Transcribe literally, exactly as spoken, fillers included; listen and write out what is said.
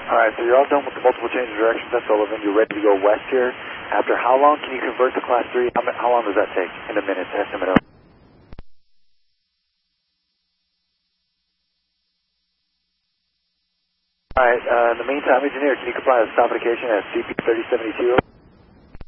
Alright, so you're all done with the multiple change of directions. That's Sullivan. You're ready to go west here. After how long can you convert to Class three? How, how long does that take in a minute? Estimate of. Alright, uh, in the meantime, engineer, can you comply with stop indication at C P thirty seventy-two?